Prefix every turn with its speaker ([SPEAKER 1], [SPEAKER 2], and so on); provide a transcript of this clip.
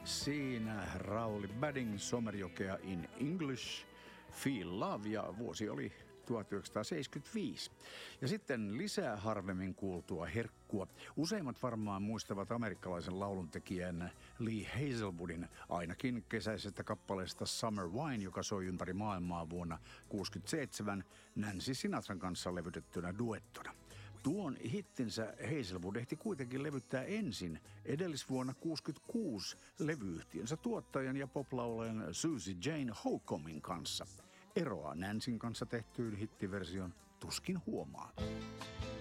[SPEAKER 1] Siinä Rauli Badding, Somerjokea in English, Feel Love, ja vuosi oli 1975. Ja sitten lisää harvemmin kuultua herkkua. Useimmat varmaan muistavat amerikkalaisen lauluntekijän Lee Hazelwoodin ainakin kesäisestä kappaleesta Summer Wine, joka soi ympäri maailmaa vuonna 1967 Nancy Sinatran kanssa levytettynä duettona. Tuon hittinsä Hazelwood ehti kuitenkin levyttää ensin edellisvuonna 1966 levyyhtiönsä tuottajan ja poplaulajan Susie Jane Holcombin kanssa. Eroa Nancyn kanssa tehtyyn hittiversion tuskin huomaa.